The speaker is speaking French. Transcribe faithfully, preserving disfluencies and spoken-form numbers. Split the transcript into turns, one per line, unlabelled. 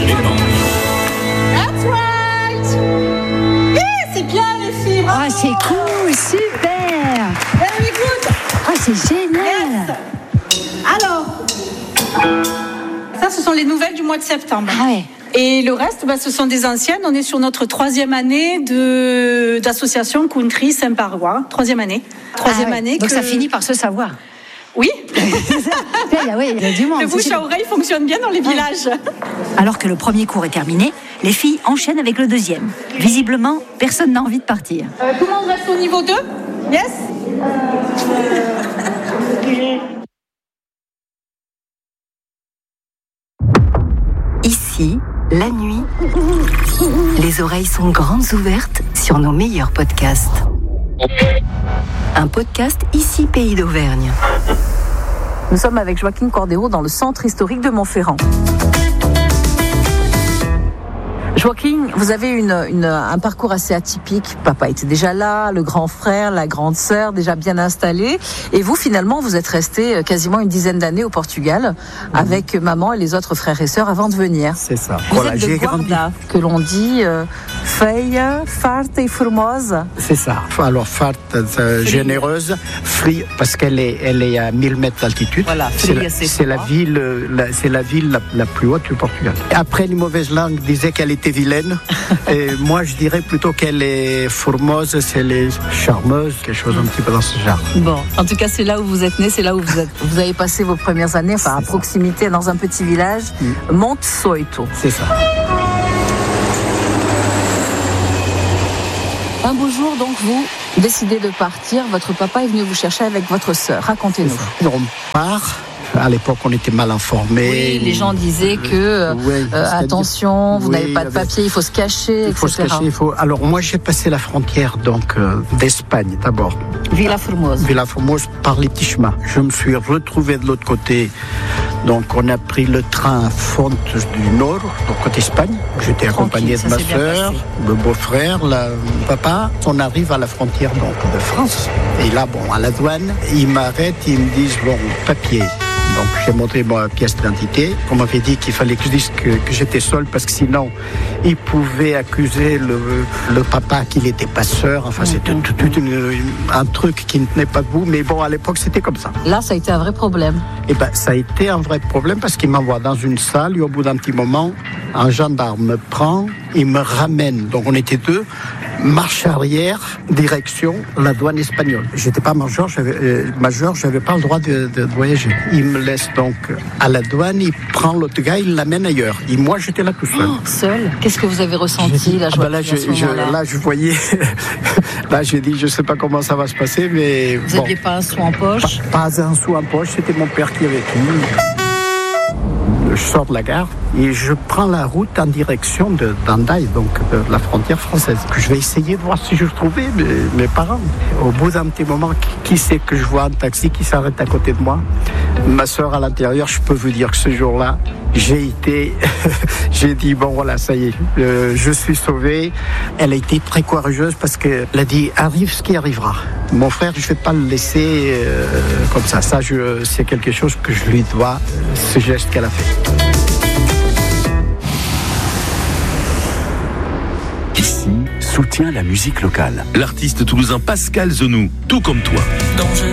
That's right. Eh, c'est bien les filles.
Ah, oh, c'est cool, super.
Very good.
Ah, oh, c'est génial.
Yes. Alors, ça, ce sont les nouvelles du mois de septembre.
Ah ouais.
Et le reste, bah, ce sont des anciennes. On est sur notre troisième année de, d'association Country Saint-Parois. Troisième année. Troisième
ah ouais.
année.
Donc
que...
ça finit par se savoir.
Oui.
oui, il y a du monde.
Le bouche à oreille fonctionne bien dans les
ouais.
villages.
Alors que le premier cours est terminé, les filles enchaînent avec le deuxième. Visiblement, personne n'a envie de partir.
Euh, tout le monde reste au niveau deux ? Yes ?
Ici, la nuit, les oreilles sont grandes ouvertes sur nos meilleurs podcasts. Un podcast Ici Pays d'Auvergne.
Nous sommes avec Joaquin Cordero dans le centre historique de Montferrand. Joaquin, vous avez une, une, un parcours assez atypique. Papa était déjà là, le grand frère, la grande sœur déjà bien installés. Et vous, finalement, vous êtes resté quasiment une dizaine d'années au Portugal avec mmh. maman et les autres frères et sœurs avant de venir.
C'est ça.
Vous
voilà,
êtes de
j'ai
Guarda,
grandi.
que l'on dit euh, feia, farta et formosa.
C'est ça. Alors, farta, euh, généreuse, frie, parce qu'elle est, elle est à mille mètres d'altitude.
Voilà,
c'est la, c'est la ville, la, c'est la ville la, la plus haute du Portugal. Après, les mauvaises langues disaient qu'elle était vilaine. Et moi, je dirais plutôt qu'elle est formose, c'est les charmeuse, quelque chose un petit peu dans ce genre.
Bon, en tout cas, c'est là où vous êtes né, c'est là où vous, êtes, vous avez passé vos premières années, enfin à proximité, ça. Dans un petit village, mm. Monte Soito.
C'est ça.
Un beau jour, donc, vous décidez de partir. Votre papa est venu vous chercher avec votre sœur. Racontez-nous.
On part. À l'époque, on était mal informés.
Oui, les gens disaient que,
oui,
euh, attention, vous
oui,
n'avez pas de papier, il faut se cacher,
il faut
et cetera.
Se cacher, il faut... Alors, moi, j'ai passé la frontière donc euh, d'Espagne d'abord.
Villa Formosa.
Villa Formosa par les petits chemins. Je me suis retrouvé de l'autre côté. Donc, on a pris le train Fontes du Nord, donc côté Espagne. J'étais accompagné de ma sœur, le beau-frère, le papa. On arrive à la frontière donc de France. Et là, bon, à la douane, ils m'arrêtent, ils me disent bon, papier. Donc j'ai montré ma pièce d'identité. On m'avait dit qu'il fallait que je dise que, que j'étais seul parce que sinon ils pouvaient accuser le, le papa qu'il était passeur. Enfin, c'était tout, tout une, un truc qui ne tenait pas debout. Mais bon, à l'époque, c'était comme ça.
Là, ça a été un vrai problème.
Et ben, ça a été un vrai problème parce qu'il m'envoie dans une salle et au bout d'un petit moment, un gendarme me prend, il me ramène. Donc on était deux. Marche arrière, direction la douane espagnole. J'étais pas majeur, j'avais, euh, majeur, j'avais pas le droit de, de voyager. Il me laisse donc à la douane, il prend l'autre gars, il l'amène ailleurs. Et moi, j'étais là tout seul.
Oh, seul. Qu'est-ce que vous avez ressenti là,
ah bah là, je, je, là, je voyais. Là, j'ai dit, je sais pas comment ça va se passer, mais
vous
bon.
N'aviez pas un sou en poche?
Pas, pas un sou en poche. C'était mon père qui avait tout. Je sors de la gare et je prends la route en direction de d'Andaï, donc de la frontière française. Je vais essayer de voir si je trouvais mes, mes parents. Au bout d'un petit moment, qui sait que je vois un taxi qui s'arrête à côté de moi? Ma sœur à l'intérieur. Je peux vous dire que ce jour-là, j'ai été, j'ai dit bon voilà, ça y est, euh, je suis sauvé. Elle a été très courageuse parce qu'elle a dit arrive ce qui arrivera. Mon frère, je ne vais pas le laisser euh, comme ça. Ça, je, c'est quelque chose que je lui dois, ce geste qu'elle a fait.
Ici, soutient la musique locale. L'artiste toulousain Pascal Zenou, tout comme toi.